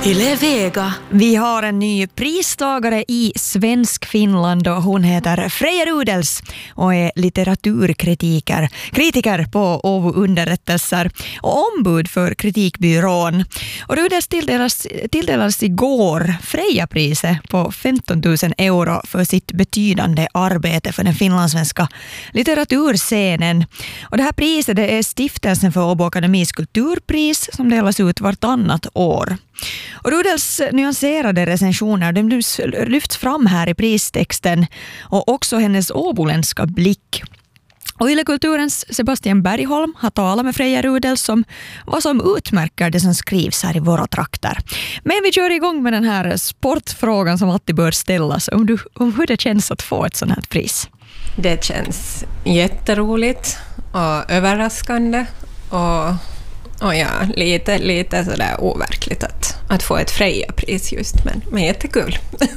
Yle Vega. Vi har en ny pristagare i Svensk Finland och hon heter Freja Rudels och är litteraturkritiker på Åbo Underrättelser och ombud för kritikbyrån. Och Rudels tilldelades igår Freja-priset på 15 000 euro för sitt betydande arbete för den finlandssvenska litteraturscenen. Och det här priset det är stiftelsen för Åbo Akademis kulturpris som delas ut vartannat år. Och Rudels nyanserade recensioner de lyfts fram här i pristexten och också hennes åboländska blick. Och Yle-kulturens Sebastian Bergholm har talat med Freja Rudels om vad som utmärker det som skrivs här i våra trakter. Men vi kör igång med den här sportfrågan som alltid bör ställas om hur det känns att få ett sådant här pris. Det känns jätteroligt och överraskande och ja, lite sådär overkligt att få ett Freja-pris just, men jättekul.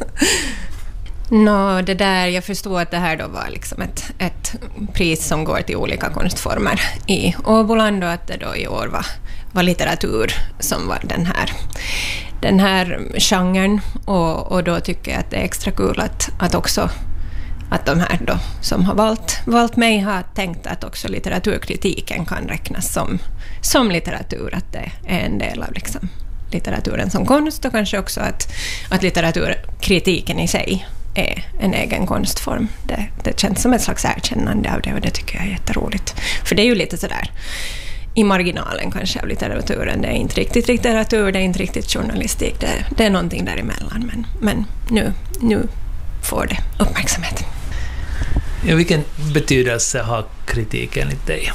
Det där, jag förstår att det här då var liksom ett pris som går till olika konstformer i Åboland och att det då i år var litteratur som var den här genren och då tycker jag att det är extra kul att också att de här då som har valt mig har tänkt att också litteraturkritiken kan räknas som litteratur, att det är en del av liksom litteraturen som konst och kanske också att litteraturkritiken i sig är en egen konstform. Det känns som ett slags erkännande av det och det tycker jag är jätteroligt. För det är ju lite sådär i marginalen kanske av litteraturen. Det är inte riktigt litteratur, det är inte riktigt journalistik. Det är någonting däremellan. Men nu får det uppmärksamhet. Ja, vilken betydelse har kritik enligt dig?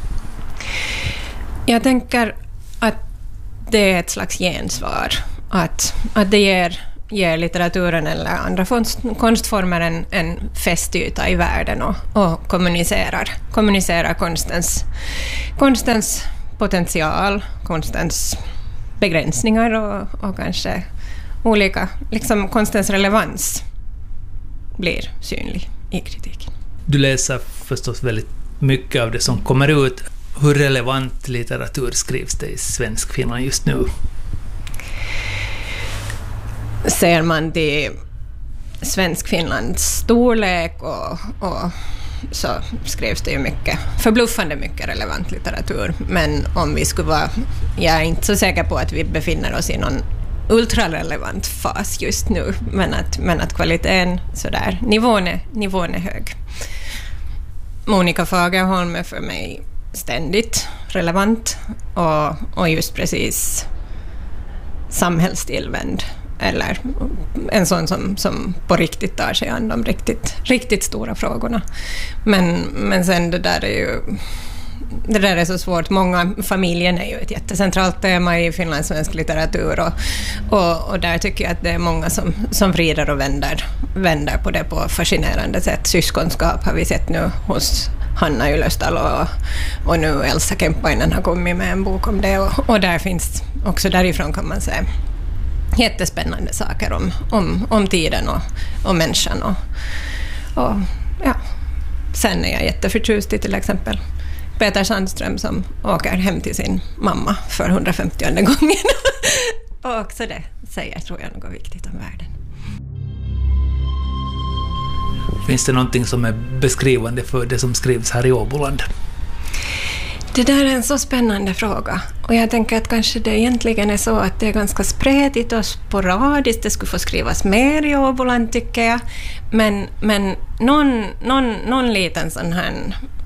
Jag tänker att det är ett slags gensvar. Att det ger litteraturen eller andra konstformer en fästyta i världen och kommunicerar konstens potential, konstens begränsningar och kanske olika, liksom konstens relevans blir synlig i kritiken. Du läser förstås väldigt mycket av det som kommer ut. Hur relevant litteratur skrivs det i Svensk Finland just nu? Ser man till Svensk Finlands storlek och så skrivs det ju förbluffande mycket relevant litteratur. Men om vi skulle vara, jag är inte så säker på att vi befinner oss i någon ultrarelevant fas just nu, men att kvaliteten sådär, nivån är hög. Monica Fagerholm är för mig ständigt relevant och just precis samhällstillvänd eller en sån som på riktigt tar sig an de riktigt stora frågorna. Men sen det där är så svårt. Familjen är ju ett jättecentralt tema i finlandssvensk litteratur och där tycker jag att det är många som vrider och vänder på det på fascinerande sätt. Syskonskap har vi sett nu hos Hanna Ylöstalo och nu Elsa Kemppainen har kommit med en bok om det och där finns också därifrån kan man säga jättespännande saker om tiden och människan och ja. Sen är jag jätteförtjust i till exempel Peter Sandström som åker hem till sin mamma för 150:e gången. Och också det säger, tror jag, något viktigt om världen. Finns det någonting som är beskrivande för det som skrivs här i Åboland? Det där är en så spännande fråga. Och jag tänker att kanske det egentligen är så att det är ganska spretigt och sporadiskt. Det skulle få skrivas mer i Åboland tycker jag. Men någon liten sån här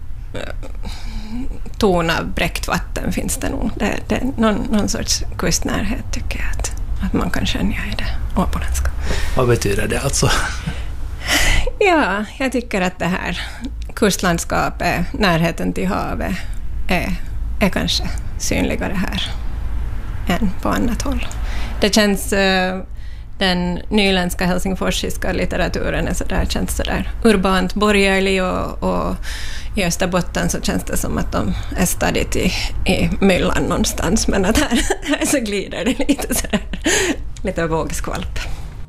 ton av bräckt vatten finns det nog. Det är någon sorts kustnärhet tycker jag att man kan skönja i det åboländska. Vad betyder det alltså? Ja, jag tycker att det här kustlandskapet, närheten till havet är kanske synligare här än på annat håll. Det känns den nyländska helsingforsiska litteraturen känns sådär urbant borgerlig och i Österbotten så känns det som att de är stadigt i myllan någonstans, men att här så glider det lite sådär, lite vågskvalp.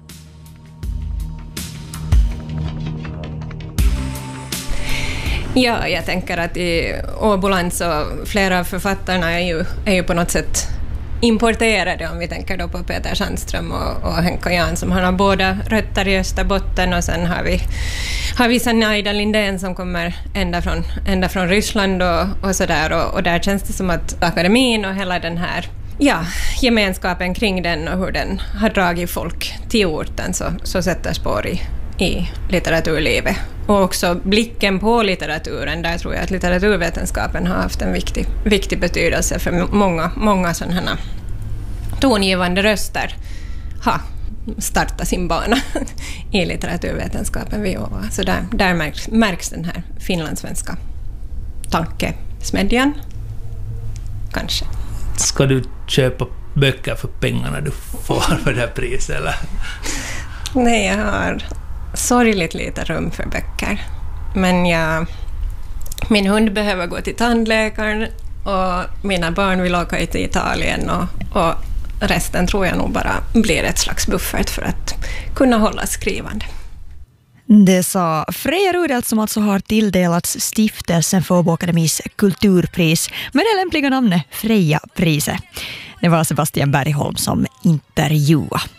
Ja, jag tänker att i Åboland så flera av författarna är ju på något sätt importerade, om vi tänker då på Peter Sandström och Henka Jansson. Han har båda rötter i Österbotten, och sen har vi Sanaida Lindén som kommer ända från Ryssland och sådär, och där känns det som att akademin och hela den här gemenskapen kring den och hur den har dragit folk till orten så sätter spår i litteraturlivet. Och också blicken på litteraturen, där tror jag att litteraturvetenskapen har haft en viktig betydelse för många sådana tongivande röster har startat sin bana i litteraturvetenskapen vid Åva. Så där märks den här finlandssvenska tankesmedjan, kanske. Ska du köpa böcker för pengarna du får för det här priset, eller? Nej, jag har sorgligt lite rum för böcker. Men min hund behöver gå till tandläkaren och mina barn vill åka till Italien och resten tror jag nog bara blir ett slags buffert för att kunna hålla skrivande. Det sa Freja Rudelt, som alltså har tilldelats Stiftelsen för Åbo Akademis kulturpris med det lämpliga namnet Freja-priset. Det var Sebastian Bergholm som intervjuade.